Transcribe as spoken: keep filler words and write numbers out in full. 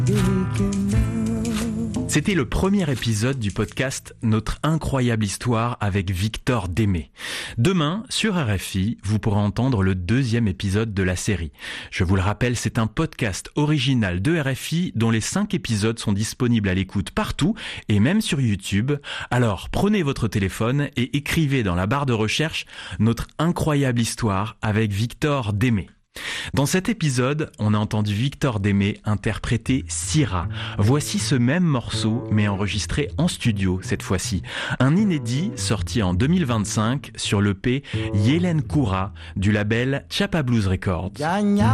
C'était le premier épisode du podcast Notre incroyable histoire avec Victor Démé. Demain, sur R F I, vous pourrez entendre le deuxième épisode de la série. Je vous le rappelle, c'est un podcast original de R F I dont les cinq épisodes sont disponibles à l'écoute partout et même sur YouTube. Alors, prenez votre téléphone et écrivez dans la barre de recherche Notre incroyable histoire avec Victor Démé. Dans cet épisode, on a entendu Victor Démé interpréter Syrah. Voici ce même morceau, mais enregistré en studio cette fois-ci. Un inédit sorti en deux mille vingt-cinq sur l'E P Yelen Koura du label Chapa Blues Records.